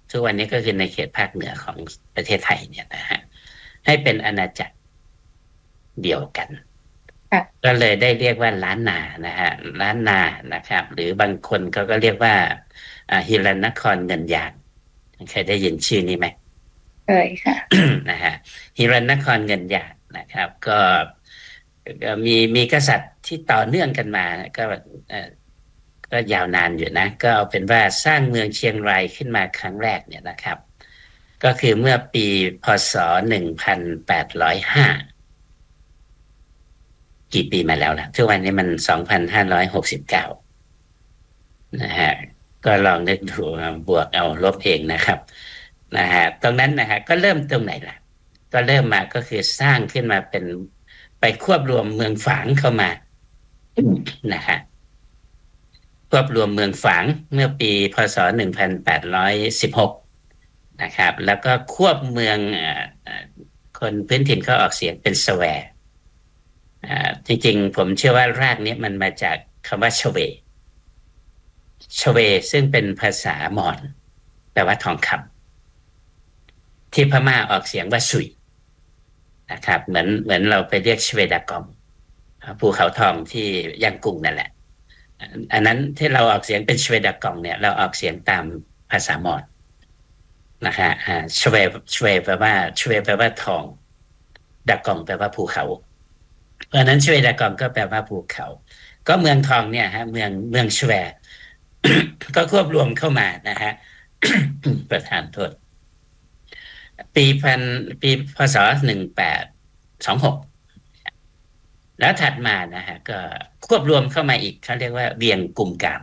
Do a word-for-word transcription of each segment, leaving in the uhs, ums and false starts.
ทุกวันนี้ก็คือในเขตภาคเหนือของประเทศไทยเนี่ยนะฮะให้เป็นอาณาจักรเดียวกันก็เลยได้เรียกว่าล้านนานะฮะล้านนานะครับหรือบางคนเขาก็เรียกว่าฮิรัญนครเงินหยางเคยได้ยินชื่อนี้ไหมเคยค่ะนะฮะฮิรัญนครเงินหยางนะครับก็ก็มีมีกษัตริย์ที่ต่อเนื่องกันมาก็ก็ยาวนานอยู่นะก็เอาเป็นว่าสร้างเมืองเชียงรายขึ้นมาครั้งแรกเนี่ยนะครับก็คือเมื่อปีพ.ศ. หนึ่งพันแปดร้อยห้ากี่ปีมาแล้วล่ะทุกวันนี้มันสองพันห้าร้อยหกสิบเก้านะฮะก็ลองนึกดูบวกเอาลบเองนะครับนะฮะตรงนั้นนะฮะก็เริ่มตรงไหนล่ะก็เริ่มมาก็คือสร้างขึ้นมาเป็นไปควบรวมเมืองฝางเข้ามานะฮะควบรวมเมืองฝางเมื่อปีพ.ศ. หนึ่งพันแปดร้อยสิบหกนะครับแล้วก็ควบเมืองคนพื้นถิ่นเขาออกเสียงเป็นสแวจริงๆผมเชื่อว่ารากนี้มันมาจากคำว่าชเวชเวซึ่งเป็นภาษามอญแปลว่าทองคำที่พม่าออกเสียงว่าสุยนะครับเหมือนเหมือนเราไปเรียกชเวดากองภูเขาทองที่ย่างกุ้งนั่นแหละอันนั้นที่เราออกเสียงเป็นชเวดากองเนี่ยเราออกเสียงตามภาษามอญนะฮะชเวชเวแปลว่าชเวแปลว่าทองดากองแปลว่าภูเขาเพราะนั้นชเวดากองก็แปลว่าภูเขาก็เมืองทองเนี่ยฮะเมืองเมืองชเว ก็ควบรวมเข้ามานะฮะ ประธานโทษปีพันปีพศหนึ่งแปดสองหกแล้วถัดมานะฮะก็ควบรวมเข้ามาอีกเขาเรียกว่าเวียงกุมกาม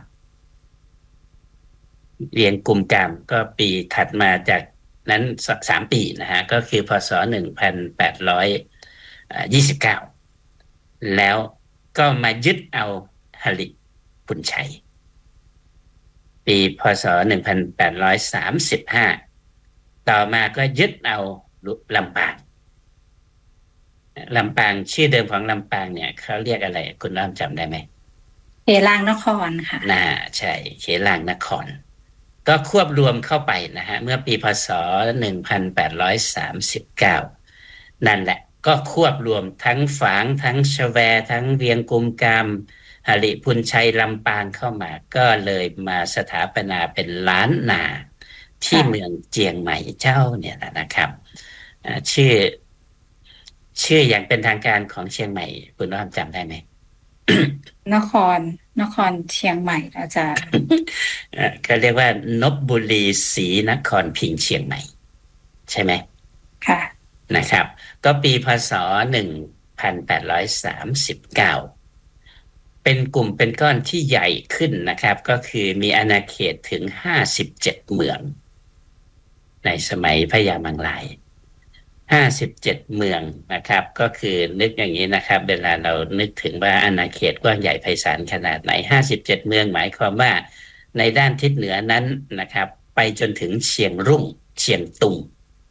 เวียงกุมกามก็ปีถัดมาจากนั้นสามปีนะฮะก็คือพศหนึ่งพันแปดร้อยยี่สิบเก้าแล้วก็มายึดเอาหลิปุณชัยปีพศหนึ่งพันแปดร้อยสามสิบห้าต่อมาก็ยึดเอาลำปางลำปางชื่อเดิมของลำปางเนี่ยเขาเรียกอะไรคุณน้อมจำได้ไหมเขลางนครค่ะน่าใช่เขลางนครก็ควบรวมเข้าไปนะฮะเมื่อปีพศหนึ่งพันแปดร้อยสามสิบเก้านั่นแหละก็ควบรวมทั้งฝางทั้งชแวทั้งเวียงกุมกามหลิพุนชัยลำปางเข้ามาก็เลยมาสถาปนาเป็นล้านนาที่เมืองเจียงใหม่เจ้าเนี่ยนะครับชื่อชื่ออย่างเป็นทางการของเชียงใหม่คุณน้อมจำได้ไหมนครนครเชียงใหม่อาจารย์ก็เรียกว่านพบุรีศรีนครพิงค์เชียงใหม่ใช่ไหมค่ะนะครับก็ปีพศหนึ่งพันแปดร้อยสามสิบเก้าเป็นกลุ่มเป็นก้อนที่ใหญ่ขึ้นนะครับก็คือมีอาณาเขตถึงห้าสิบเจ็ดเมืองในสมัยพญามังลายห้าสิบเจ็ดเมืองนะครับก็คือนึกอย่างนี้นะครับเวลาเรานึกถึงว่าอาณาเขตกว้างใหญ่ไพศาลขนาดไหนห้าสิบเจ็ดเมืองหมายความว่าในด้านทิศเหนือนั้นนะครับไปจนถึงเชียงรุ่งเชียงตุง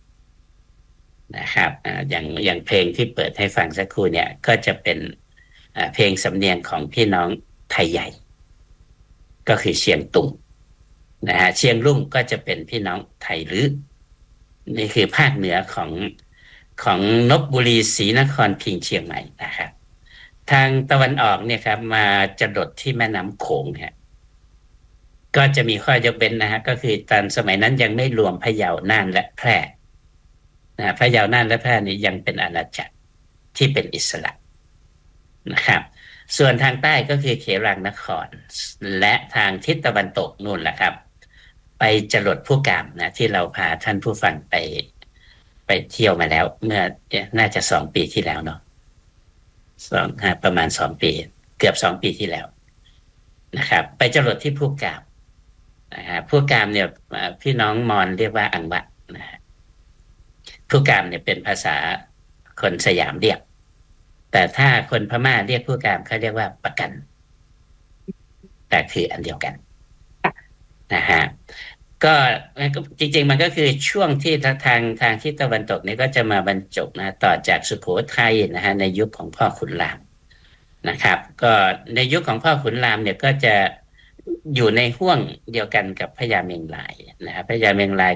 นะครับอย่างอย่างเพลงที่เปิดให้ฟังสักครู่เนี่ยก็จะเป็นเพลงสำเนียงของพี่น้องไทยใหญ่ก็คือเชียงตุงนะฮะเชียงรุ่งก็จะเป็นพี่น้องไทยรื้อนี่คือภาคเหนือของของนพบุรีศรีนครพิงค์เชียงใหม่นะครับทางตะวันออกเนี่ยครับมาจรดที่แม่น้ำโขงเนี่ยก็จะมีข้อยกเว้นนะฮะก็คือตอนสมัยนั้นยังไม่รวมพะเยาน่านและแพร่นะพะเยาน่านและแพร่นี่ยังเป็นอาณาจักรที่เป็นอิสระนะครับส่วนทางใต้ก็คือเขรังนครและทางทิศตะวันตกนู่นแหละครับไปจรดผู้กามนะที่เราพาท่านผู้ฟังไปไปเที่ยวมาแล้วเมื่อน่าจะสองปีที่แล้วเนาะสองประมาณสองปีเกือบสองปีที่แล้วนะครับไปจรดที่ผู้กามนะฮะผู้กามเนี่ยพี่น้องมอญเรียกว่าอังวะนะฮะผู้กามเนี่ยเป็นภาษาคนสยามเรียกแต่ถ้าคนพม่าเรียกผู้กามเขาเรียกว่าปะกันแต่คืออันเดียวกันนะฮะก็จริงๆมันก็คือช่วงที่ทางทางที่ตะวันตกนี้ก็จะมาบรรจบนะต่อจากสุโขทัยนะฮะในยุคของพ่อขุนรามนะครับก็ในยุคของพ่อขุนรามเนี่ยก็จะอยู่ในห่วงเดียวกันกับพญาเมงลายนะฮะพญาเมงลาย